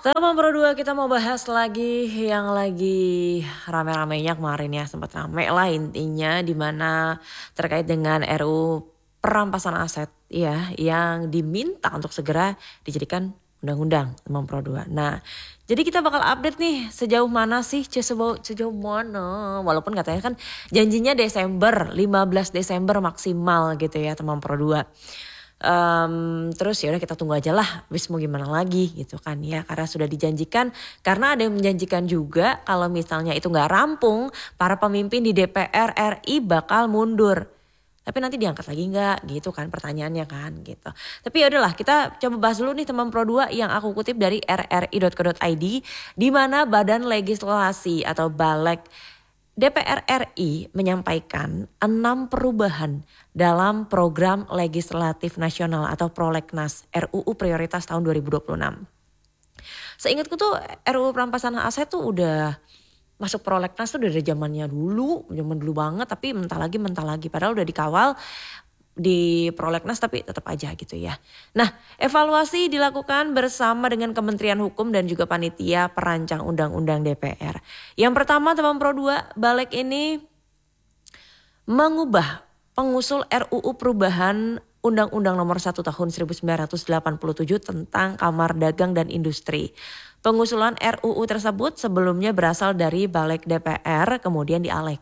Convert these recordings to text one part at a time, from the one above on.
Teman Pro 2 kita mau bahas lagi yang lagi rame-ramenya kemarin ya, sempat rame lah intinya di mana terkait dengan RUU perampasan aset ya yang diminta untuk segera dijadikan undang-undang teman Pro 2. Nah, jadi kita bakal update nih sejauh mana sih sejauh mana walaupun katanya kan janjinya Desember, 15 Desember maksimal gitu ya teman Pro 2. Terus ya udah kita tunggu aja lah, wis mau gimana lagi gitu kan ya, karena sudah dijanjikan, karena ada yang menjanjikan juga kalau misalnya itu nggak rampung para pemimpin di DPR RI bakal mundur. Tapi nanti diangkat lagi nggak gitu kan pertanyaannya kan gitu. Tapi ya udahlah kita coba bahas dulu nih teman Pro 2 yang aku kutip dari rri.co.id di mana Badan Legislasi atau Balek DPR RI menyampaikan 6 perubahan dalam program legislatif nasional atau prolegnas RUU prioritas tahun 2026. Seingatku tuh RUU perampasan aset tuh udah masuk prolegnas tuh dari zaman dulu banget, tapi mentah lagi padahal udah dikawal di prolegnas tapi tetap aja gitu ya. Nah, evaluasi dilakukan bersama dengan Kementerian Hukum dan juga panitia perancang undang-undang DPR. Yang pertama teman Pro 2, Balek ini mengubah pengusul RUU perubahan Undang-Undang Nomor 1 Tahun 1987 tentang Kamar Dagang dan Industri. Pengusulan RUU tersebut sebelumnya berasal dari Balek DPR, kemudian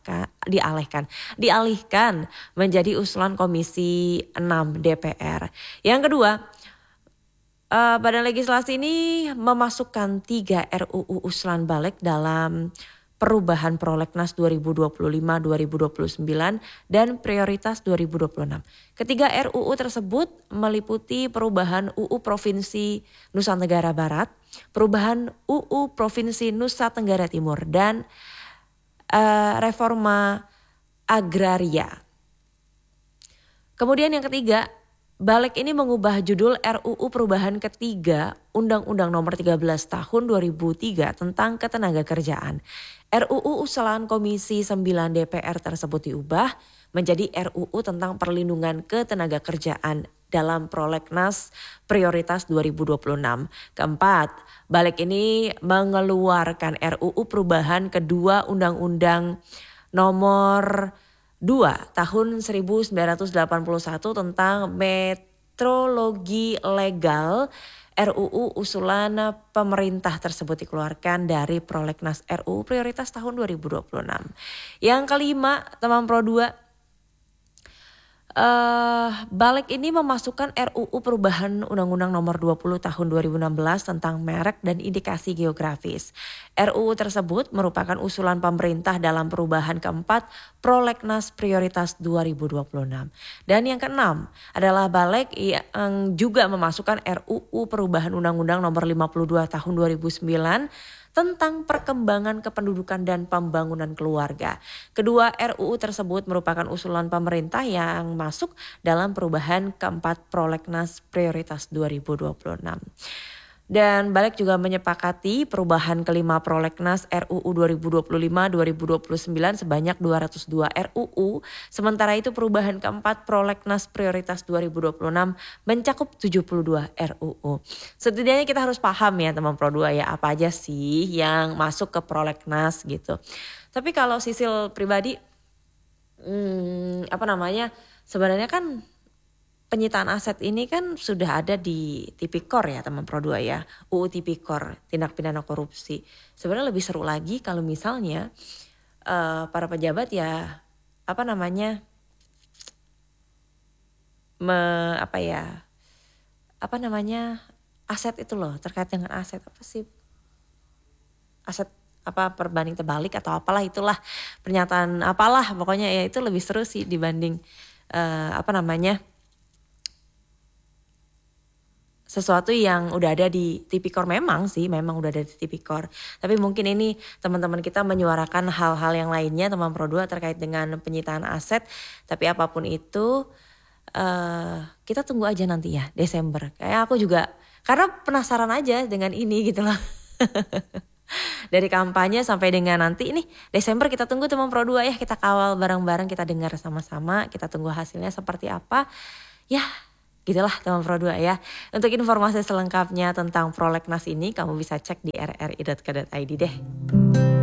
dialihkan menjadi usulan Komisi 6 DPR. Yang kedua, Badan Legislasi ini memasukkan 3 RUU usulan Balek dalam perubahan prolegnas 2025-2029 dan prioritas 2026. Ketiga RUU tersebut meliputi perubahan UU Provinsi Nusa Tenggara Barat, perubahan UU Provinsi Nusa Tenggara Timur, dan reforma agraria. Kemudian yang ketiga, Balek ini mengubah judul RUU perubahan ketiga Undang-Undang Nomor 13 Tahun 2003 tentang Ketenagakerjaan. RUU usulan Komisi 9 DPR tersebut diubah menjadi RUU tentang perlindungan ketenagakerjaan dalam prolegnas prioritas 2026. Keempat, Balek ini mengeluarkan RUU perubahan kedua Undang-Undang Nomor 2 Tahun 1981 tentang metrologi legal. RUU usulan pemerintah tersebut dikeluarkan dari prolegnas RUU prioritas tahun 2026. Yang kelima, teman Pro 2, Balek ini memasukkan RUU perubahan Undang-Undang Nomor 20 Tahun 2016 tentang merek dan indikasi geografis. RUU tersebut merupakan usulan pemerintah dalam perubahan keempat prolegnas prioritas 2026. Dan yang keenam adalah Balek yang juga memasukkan RUU perubahan Undang-Undang Nomor 52 Tahun 2009 tentang perkembangan kependudukan dan pembangunan keluarga. Kedua RUU tersebut merupakan usulan pemerintah yang masuk dalam perubahan keempat prolegnas prioritas 2026. Dan Balek juga menyepakati perubahan kelima prolegnas RUU 2025-2029 sebanyak 202 RUU. Sementara itu perubahan keempat prolegnas prioritas 2026 mencakup 72 RUU. Setidaknya kita harus paham ya teman Pro 2 ya, apa aja sih yang masuk ke prolegnas gitu. Tapi kalau Sisil pribadi sebenarnya kan penyitaan aset ini kan sudah ada di Tipikor ya teman Pro 2 ya. UU Tipikor, tindak pidana korupsi. Sebenarnya lebih seru lagi kalau misalnya para pejabat ya aset itu loh, terkait dengan aset apa sih? Aset perbanding terbalik atau apalah itulah, pernyataan apalah pokoknya ya, itu lebih seru sih dibanding sesuatu yang udah ada di Tipikor. Memang udah ada di Tipikor. Tapi mungkin ini teman-teman kita menyuarakan hal-hal yang lainnya teman Pro 2 terkait dengan penyitaan aset. Tapi apapun itu kita tunggu aja nanti ya Desember. Kayak aku juga karena penasaran aja dengan ini gitu loh. Dari kampanye sampai dengan nanti ini Desember kita tunggu teman Pro 2 ya, kita kawal bareng-bareng, kita dengar sama-sama, kita tunggu hasilnya seperti apa. Ya, Gitulah teman Pro 2 ya. Untuk informasi selengkapnya tentang prolegnas ini kamu bisa cek di rri.co.id deh.